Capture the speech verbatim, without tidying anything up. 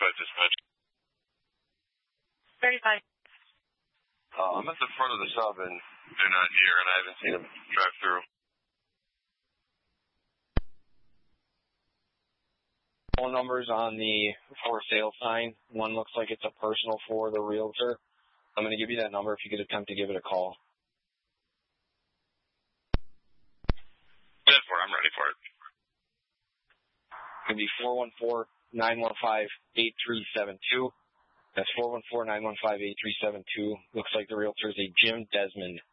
thirty-five dispatch. thirty-five. Uh, I'm at the front of the sub, and they're not here, and I haven't seen them drive through. Phone numbers on the for sale sign. One looks like it's a personal for the realtor. I'm going to give you that number if you could attempt to give it a call. That's where I'm ready for it. It's going to be four one four, nine one five, eight three seven two. That's four one four, nine one five, eight three seven two. Looks like the realtor is a Jim Desmond.